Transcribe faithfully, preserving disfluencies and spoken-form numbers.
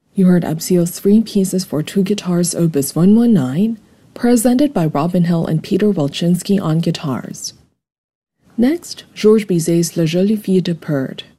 You heard Epsio's Three Pieces for Two Guitars Opus one nineteen, presented by Robin Hill and Peter Wilczynski on guitars. Next, Georges Bizet's La Jolie Fille de Perd,